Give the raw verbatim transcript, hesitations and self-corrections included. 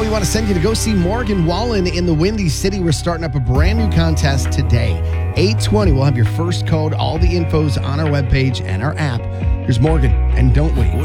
we want to send you to go see Morgan Wallen in the Windy City. We're starting up a brand new contest today. eight twenty, we'll have your first code. All the info's on our webpage and our app. Here's Morgan, and don't wait.